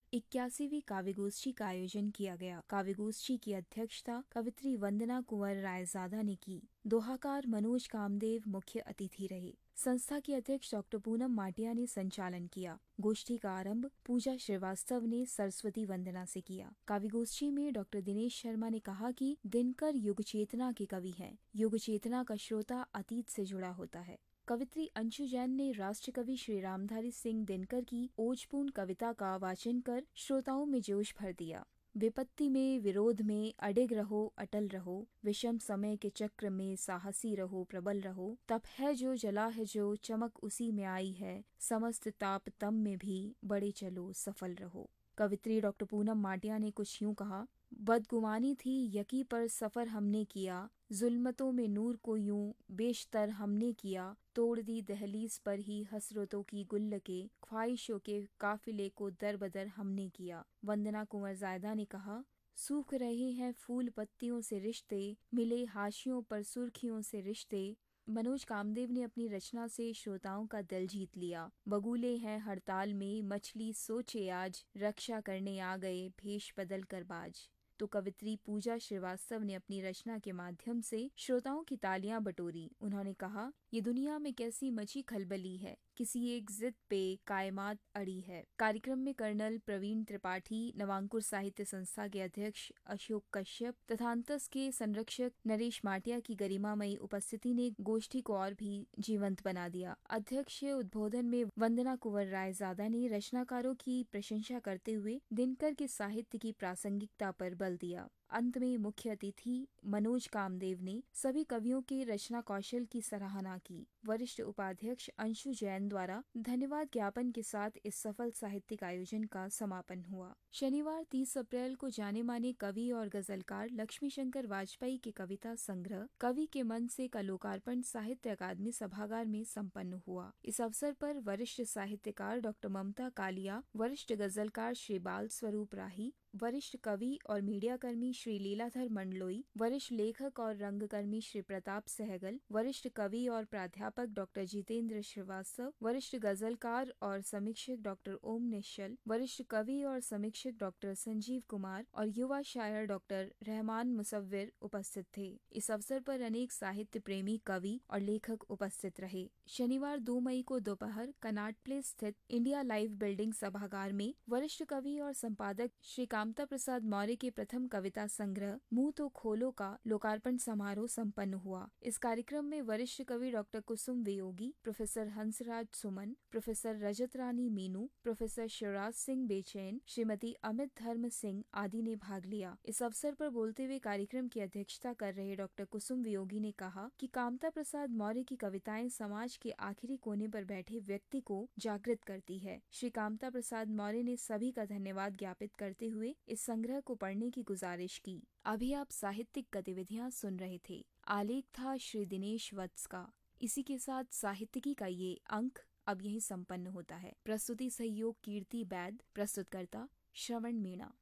81वीं काव्य गोष्ठी का आयोजन किया गया। काव्य गोष्ठी की अध्यक्षता कवित्री वंदना कुंवर रायजादा ने की। दोहाकार मनोज कामदेव मुख्य अतिथि रहे। संस्था की अध्यक्ष डॉक्टर पूनम माटिया ने संचालन किया। गोष्ठी का आरंभ पूजा श्रीवास्तव ने सरस्वती वंदना से किया। काव्य गोष्ठी में डॉक्टर दिनेश शर्मा ने कहा कि दिनकर युग चेतना के कवि हैं। युग चेतना का श्रोता अतीत से जुड़ा होता है। कवित्री अंशु जैन ने राष्ट्रकवि श्री रामधारी सिंह दिनकर की ओजपूर्ण कविता का वाचन कर श्रोताओं में जोश भर दिया। विपत्ति में विरोध में अडिग रहो अटल रहो, विषम समय के चक्र में साहसी रहो प्रबल रहो, तप है जो जला है जो चमक उसी में आई है, समस्त ताप तम में भी बड़े चलो सफल रहो। कवित्री डॉक्टर पूनम माटिया ने कुछ यूं कहा। बदगुमानी थी यकी पर सफर हमने किया, जुल्मतों में नूर को यूं बेशतर हमने किया, तोड़ दी दहलीज पर ही हसरतों की गुल्लके, ख्वाहिशों के काफिले को दर बदर हमने किया। वंदना कुंवर जायदा ने कहा, सूख रहे हैं फूल पत्तियों से रिश्ते, मिले हाशियों पर सुर्खियों से रिश्ते। मनोज कामदेव ने अपनी रचना से श्रोताओं का दिल जीत लिया। बगुले हैं हड़ताल में मछली सोचे आज, रक्षा करने आ गए भेष बदल कर बाज। तो कवित्री पूजा श्रीवास्तव ने अपनी रचना के माध्यम से श्रोताओं की तालियां बटोरी। उन्होंने कहा, ये दुनिया में कैसी मची खलबली है, किसी एक जिद पे कायमात अड़ी है। कार्यक्रम में कर्नल प्रवीण त्रिपाठी, नवांकुर साहित्य संस्था के अध्यक्ष अशोक कश्यप तथा अंतस के संरक्षक नरेश माटिया की गरिमामयी उपस्थिति ने गोष्ठी को और भी जीवंत बना दिया। अध्यक्ष उद्बोधन में वंदना कुंवर रायजादा ने रचनाकारों की प्रशंसा करते हुए दिनकर के साहित्य की प्रासंगिकता पर बल दिया। अंत में मुख्य अतिथि मनोज कामदेव ने सभी कवियों के रचना कौशल की सराहना की। वरिष्ठ उपाध्यक्ष अंशु जैन द्वारा धन्यवाद ज्ञापन के साथ इस सफल साहित्यिक आयोजन का समापन हुआ। शनिवार 30 अप्रैल को जाने माने कवि और गजलकार लक्ष्मी शंकर वाजपेयी के कविता संग्रह कवि के मन से का लोकार्पण साहित्य अकादमी सभागार में संपन्न हुआ। इस अवसर पर वरिष्ठ साहित्यकार डॉक्टर ममता कालिया, वरिष्ठ गजलकार श्री बाल स्वरूप राही, वरिष्ठ कवि और मीडिया कर्मी श्री लीलाधर मंडलोई, वरिष्ठ लेखक और रंगकर्मी श्री प्रताप सहगल, वरिष्ठ कवि और प्राध्यापक डॉक्टर जितेंद्र श्रीवास्तव, वरिष्ठ गजलकार और समीक्षक डॉक्टर ओम निश्चल, वरिष्ठ कवि और समीक्षक डॉक्टर संजीव कुमार और युवा शायर डॉक्टर रहमान मुसव्विर उपस्थित थे। इस अवसर पर अनेक साहित्य प्रेमी कवि और लेखक उपस्थित रहे। शनिवार 2 मई को दोपहर कनाट प्लेस स्थित इंडिया लाइव बिल्डिंग सभागार में वरिष्ठ कवि और संपादक श्री कामता प्रसाद मौर्य के प्रथम कविता संग्रह मुंह तो खोलो का लोकार्पण समारोह संपन्न हुआ। इस कार्यक्रम में वरिष्ठ कवि डॉक्टर कुसुम वियोगी, प्रोफेसर हंसराज सुमन, प्रोफेसर रजत रानी मीनू, प्रोफेसर शिवराज सिंह बेचैन, श्रीमती अमित धर्म सिंह आदि ने भाग लिया। इस अवसर पर बोलते हुए कार्यक्रम की अध्यक्षता कर रहे डॉक्टर कुसुम वियोगी ने कहा कि कामता प्रसाद मौर्य की कविताएं समाज के आखिरी कोने पर बैठे व्यक्ति को जागृत करती है। श्री कामता प्रसाद मौर्य ने सभी का धन्यवाद ज्ञापित करते हुए इस संग्रह को पढ़ने की गुजारिश की। अभी आप साहित्यिक गतिविधियां सुन रहे थे। आलेख था श्री दिनेश वत्स का। इसी के साथ साहित्यिकी का ये अंक अब यहीं संपन्न होता है। प्रस्तुति सहयोग कीर्ति बैद, प्रस्तुतकर्ता श्रवण मीणा।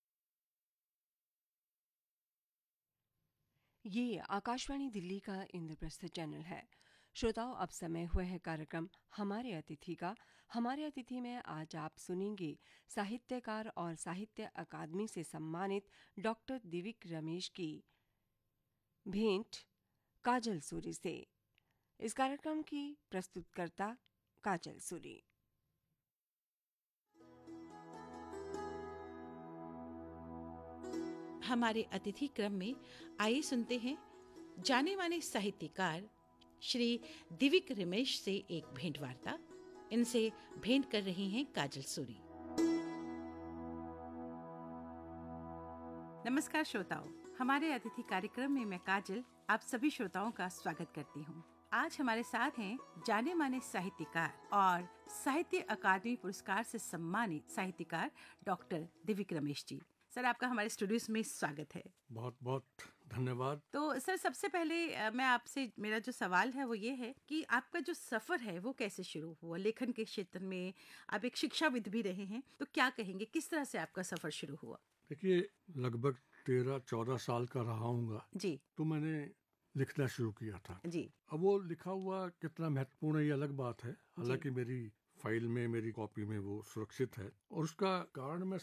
ये आकाशवाणी दिल्ली का इंद्रप्रस्थ चैनल है। श्रोताओं, अब समय हुआ है कार्यक्रम हमारे अतिथि का। हमारे अतिथि में आज आप सुनेंगे साहित्यकार और साहित्य अकादमी से सम्मानित डॉक्टर दिविक रमेश की भेंट काजल सूरी से। इस कार्यक्रम की प्रस्तुतकर्ता काजल सूरी। हमारे अतिथि क्रम में आइए सुनते हैं जाने माने साहित्यकार श्री दिविक रमेश से एक भेंट वार्ता। इनसे भेंट कर रही हैं काजल सूरी। नमस्कार श्रोताओं, हमारे अतिथि कार्यक्रम में मैं काजल आप सभी श्रोताओं का स्वागत करती हूँ। आज हमारे साथ हैं जाने माने साहित्यकार और साहित्य अकादमी पुरस्कार से सम्मानित साहित्यकार डॉक्टर दिविक रमेश जी। सर, आपका हमारे स्टूडियोज में स्वागत है। बहुत बहुत धन्यवाद। तो सर, सबसे पहले मैं आपसे, मेरा जो सवाल है वो ये है कि आपका जो सफर है वो कैसे शुरू हुआ लेखन के क्षेत्र में? आप एक शिक्षाविद भी रहे हैं, तो क्या कहेंगे, किस तरह से आपका सफर शुरू हुआ? देखिए, लगभग 13-14 साल का रहा हूँगा जी, तो मैंने लिखना शुरू किया था जी। अब वो लिखा हुआ कितना महत्वपूर्ण है ये अलग बात है, हालांकि मेरी फाइल में, मेरी कॉपी में वो सुरक्षित है। और उसका कारण मैं